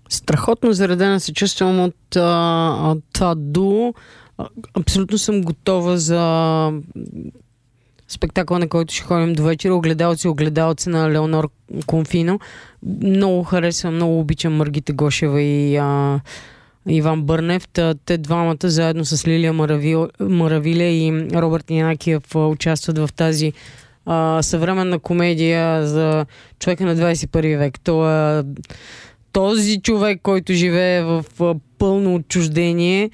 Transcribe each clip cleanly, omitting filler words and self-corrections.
Страхотно заредена се чувствам от това дуо. Абсолютно съм готова за спектакъл, на който ще ходим до вечера. Огледалци на Леонор Конфино. Много харесвам, много обичам Маргита Гошева и Иван Бърнев. Те двамата заедно с Лилия Маравиля и Робърт Янакиев участват в тази съвременна комедия за човека на 21 век. Този човек, който живее в пълно отчуждение,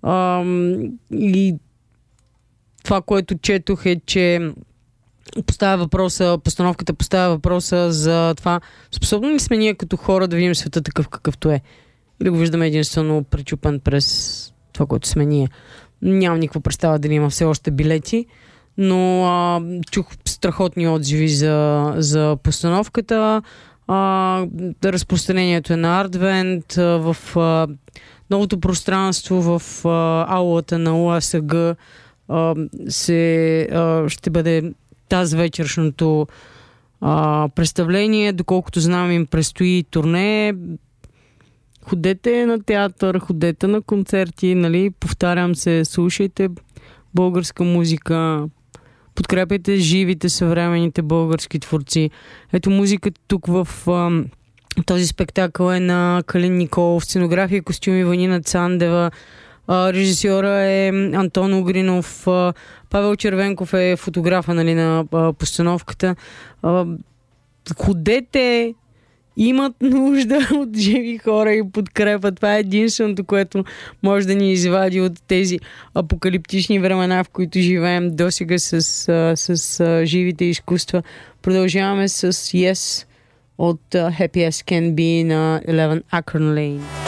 и това, което четох е, че постановката поставя въпроса за това, способни ли сме ние като хора да видим света такъв какъвто е? Или го виждаме единствено пречупан през това, което сме ние? Нямам никаква представа дали има все още билети, но чух страхотни отзиви за постановката. Разпространението е на Артвент в новото пространство в аулата на УАСГ ще бъде тази вечершното представление. Доколкото знам, им предстои турне. Ходете на театър, ходете на концерти, нали? Повтарям се, слушайте българска музика, подкрепяйте живите, съвременните български творци. Ето музиката тук в този спектакъл е на Калин Николов, сценография и костюми Ванина Цандева, режисьора е Антон Угринов, Павел Червенков е фотографа, нали, на постановката. Ходете, имат нужда от живи хора и подкрепа. Това е единственото, което може да ни извади от тези апокалиптични времена, в които живеем досега с живите изкуства. Продължаваме с Yes от Happy As Can Be на 11 Akron Lane.